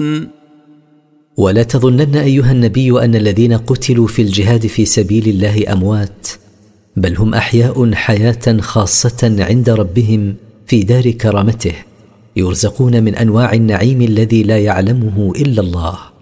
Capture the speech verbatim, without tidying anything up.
يعلمون. ولا تظنن أيها النبي أن الذين قتلوا في الجهاد في سبيل الله أموات، بل هم أحياء حياة خاصة عند ربهم في دار كرامته، يرزقون من أنواع النعيم الذي لا يعلمه إلا الله.